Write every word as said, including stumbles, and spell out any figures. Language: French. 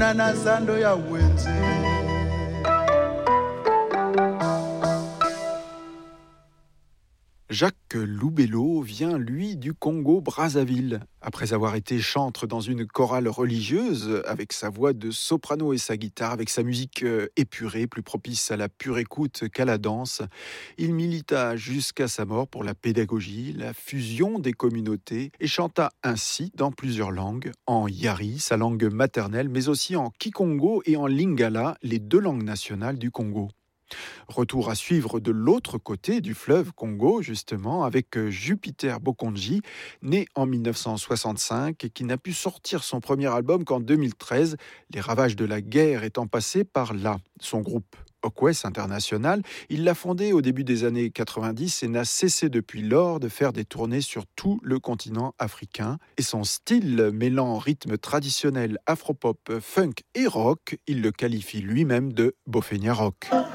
unana sando ya wenze. Jacques Loubello vient, lui, du Congo-Brazzaville. Après avoir été chantre dans une chorale religieuse, avec sa voix de soprano et sa guitare, avec sa musique épurée, plus propice à la pure écoute qu'à la danse, il milita jusqu'à sa mort pour la pédagogie, la fusion des communautés, et chanta ainsi dans plusieurs langues, en yari, sa langue maternelle, mais aussi en kikongo et en lingala, les deux langues nationales du Congo. Retour à suivre de l'autre côté du fleuve Congo, justement, avec Jupiter Bokonji, né en dix-neuf cent soixante-cinq et qui n'a pu sortir son premier album qu'en deux mille treize, les ravages de la guerre étant passés par là. Son groupe Okwes International, il l'a fondé au début des années quatre-vingt-dix et n'a cessé depuis lors de faire des tournées sur tout le continent africain. Et son style, mêlant rythme traditionnel, afropop, funk et rock, il le qualifie lui-même de Bofenia Rock.